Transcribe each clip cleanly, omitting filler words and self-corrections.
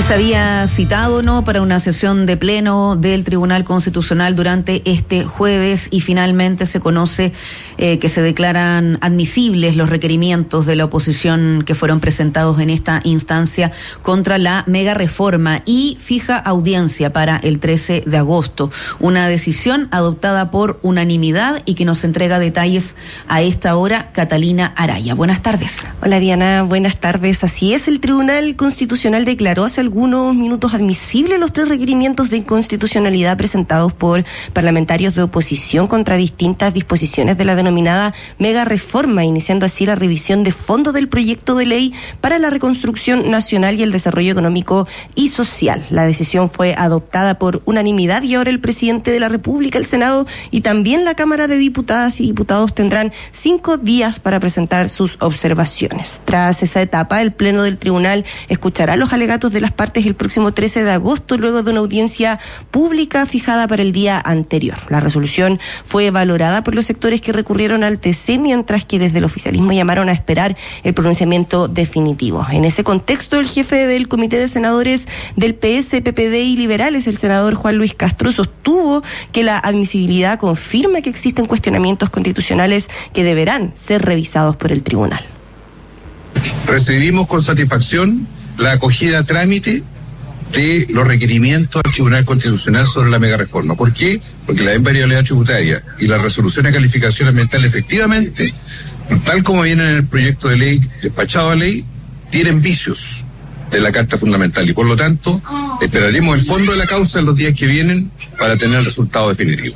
Y se había citado, ¿no?, para una sesión de pleno del Tribunal Constitucional durante este jueves y finalmente se conoce que se declaran admisibles los requerimientos de la oposición que fueron presentados en esta instancia contra la mega reforma y fija audiencia para el 13 de agosto. Una decisión adoptada por unanimidad y que nos entrega detalles a esta hora Catalina Araya. Buenas tardes. Hola Diana, buenas tardes. Así es, el Tribunal Constitucional declaró hace algunos minutos admisibles los 3 requerimientos de inconstitucionalidad presentados por parlamentarios de oposición contra distintas disposiciones de la denominada mega reforma, iniciando así la revisión de fondo del proyecto de ley para la reconstrucción nacional y el desarrollo económico y social. La decisión fue adoptada por unanimidad y ahora el presidente de la República, el Senado y también la Cámara de Diputadas y Diputados tendrán 5 días para presentar sus observaciones. Tras esa etapa, el Pleno del Tribunal escuchará los alegatos de las partes el próximo 13 de agosto, luego de una audiencia pública fijada para el día anterior. La resolución fue valorada por los sectores que recurrieron al TC, mientras que desde el oficialismo llamaron a esperar el pronunciamiento definitivo. En ese contexto, el jefe del Comité de Senadores del PS, PPD y Liberales, el senador Juan Luis Castro, sostuvo que la admisibilidad confirma que existen cuestionamientos constitucionales que deberán ser revisados por el tribunal. Recibimos con satisfacción la acogida a trámite de los requerimientos al Tribunal Constitucional sobre la mega reforma. ¿Por qué? Porque la invariabilidad tributaria y la resolución de calificación ambiental efectivamente, tal como viene en el proyecto de ley despachado a ley, tienen vicios de la Carta Fundamental y por lo tanto esperaremos el fondo de la causa en los días que vienen para tener el resultado definitivo.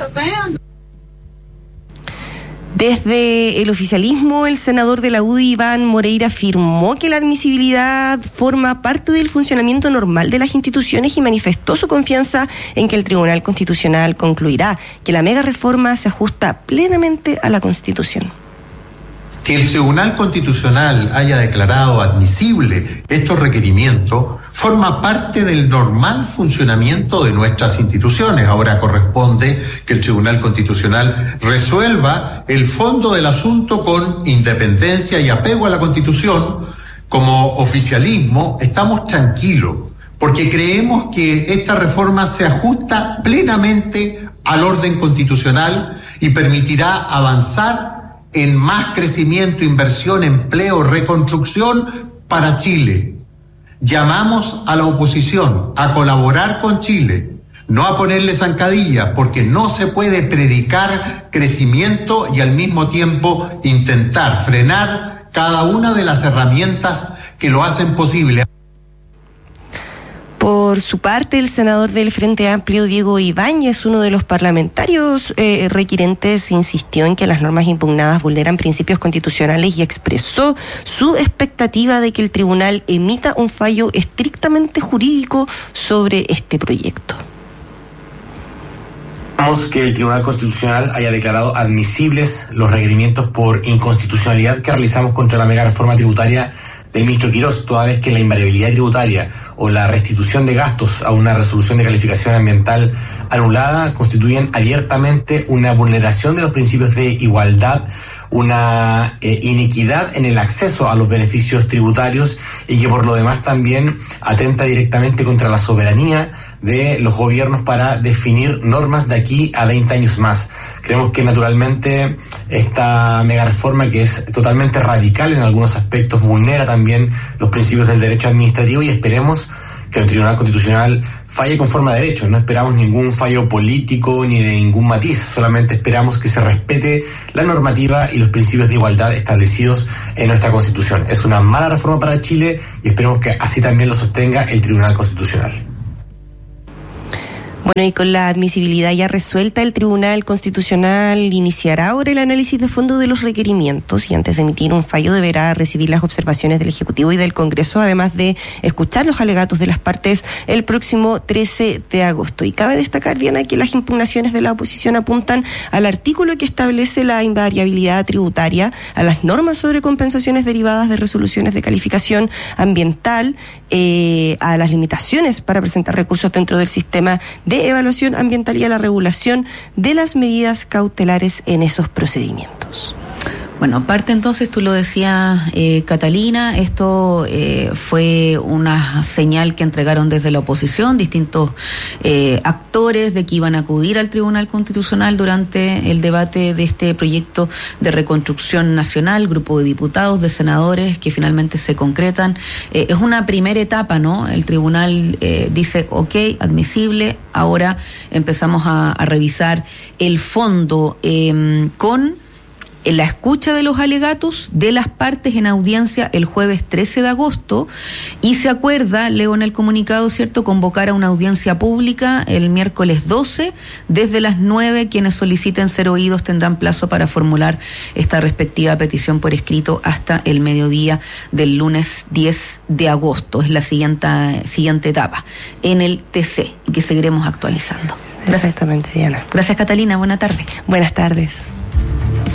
Desde el oficialismo, el senador de la UDI, Iván Moreira, afirmó que la admisibilidad forma parte del funcionamiento normal de las instituciones y manifestó su confianza en que el Tribunal Constitucional concluirá que la mega reforma se ajusta plenamente a la Constitución. Que el Tribunal Constitucional haya declarado admisible estos requerimientos forma parte del normal funcionamiento de nuestras instituciones. Ahora corresponde que el Tribunal Constitucional resuelva el fondo del asunto con independencia y apego a la Constitución. Como oficialismo estamos tranquilos porque creemos que esta reforma se ajusta plenamente al orden constitucional y permitirá avanzar en más crecimiento, inversión, empleo, reconstrucción para Chile. Llamamos a la oposición a colaborar con Chile, no a ponerle zancadillas, porque no se puede predicar crecimiento y al mismo tiempo intentar frenar cada una de las herramientas que lo hacen posible. Por su parte, el senador del Frente Amplio, Diego Ibáñez, uno de los parlamentarios requirentes, insistió en que las normas impugnadas vulneran principios constitucionales y expresó su expectativa de que el tribunal emita un fallo estrictamente jurídico sobre este proyecto. Esperamos que el Tribunal Constitucional haya declarado admisibles los requerimientos por inconstitucionalidad que realizamos contra la mega reforma tributaria del ministro Quirós, toda vez que la invariabilidad tributaria o la restitución de gastos a una resolución de calificación ambiental anulada constituyen abiertamente una vulneración de los principios de igualdad, una inequidad en el acceso a los beneficios tributarios y que por lo demás también atenta directamente contra la soberanía de los gobiernos para definir normas de aquí a 20 años más. Creemos que naturalmente esta mega reforma, que es totalmente radical en algunos aspectos, vulnera también los principios del derecho administrativo y esperemos que el Tribunal Constitucional falle conforme a derecho. No esperamos ningún fallo político ni de ningún matiz, solamente esperamos que se respete la normativa y los principios de igualdad establecidos en nuestra Constitución. Es una mala reforma para Chile y esperemos que así también lo sostenga el Tribunal Constitucional. Bueno, y con la admisibilidad ya resuelta, el Tribunal Constitucional iniciará ahora el análisis de fondo de los requerimientos y antes de emitir un fallo deberá recibir las observaciones del Ejecutivo y del Congreso, además de escuchar los alegatos de las partes el próximo 13 de agosto. Y cabe destacar, Diana, que las impugnaciones de la oposición apuntan al artículo que establece la invariabilidad tributaria, a las normas sobre compensaciones derivadas de resoluciones de calificación ambiental, a las limitaciones para presentar recursos dentro del sistema de evaluación ambiental y a la regulación de las medidas cautelares en esos procedimientos. Bueno, parte entonces, tú lo decías, Catalina, esto fue una señal que entregaron desde la oposición distintos actores de que iban a acudir al Tribunal Constitucional durante el debate de este proyecto de reconstrucción nacional, grupo de diputados, de senadores que finalmente se concretan. Es una primera etapa, ¿no? El tribunal dice, ok, admisible, ahora empezamos a revisar el fondo con la escucha de los alegatos de las partes en audiencia el jueves 13 de agosto y se acuerda, leo en el comunicado, ¿cierto?, convocar a una audiencia pública el miércoles 12 desde las 9. Quienes soliciten ser oídos tendrán plazo para formular esta respectiva petición por escrito hasta el mediodía del lunes 10 de agosto. Es la siguiente etapa en el TC y que seguiremos actualizando. Exactamente, Diana. Gracias, Catalina. Buenas tardes. Buenas tardes.